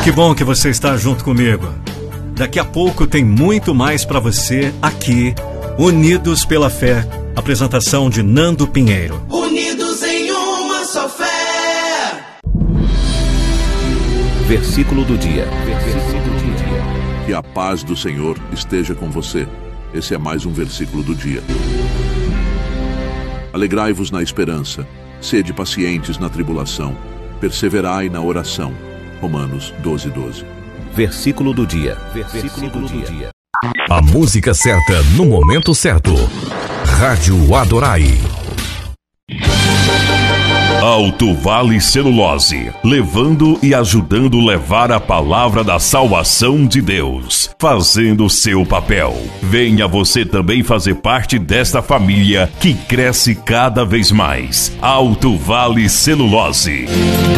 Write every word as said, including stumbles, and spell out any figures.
Que bom que você está junto comigo. Daqui a pouco tem muito mais para você aqui, Unidos pela Fé. Apresentação de Nando Pinheiro. Unidos em uma só fé. Versículo do dia. Versículo do dia. Que a paz do Senhor esteja com você. Esse é mais um versículo do dia. Alegrai-vos na esperança, sede pacientes na tribulação, perseverai na oração. Romanos doze, doze. Versículo do dia. Versículo do dia. A música certa no momento certo. Rádio Adorai. Alto Vale Celulose, levando e ajudando levar a palavra da salvação de Deus, fazendo o seu papel. Venha você também fazer parte desta família que cresce cada vez mais. Alto Vale Celulose.